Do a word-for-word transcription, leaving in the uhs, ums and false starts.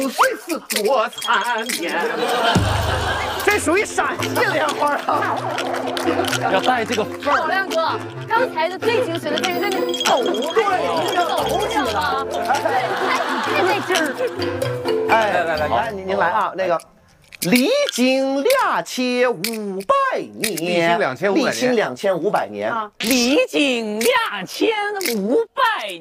谁是多残年？这属于陕西莲花啊！ 要带这个份小亮哥，刚才的最精髓的在于在那抖，抖上了，对，太带劲儿。 哎，来来来，来您您来啊，那个。历经两千五百年， 历经两千五百年， 历经两千五百年， 历经两千五百。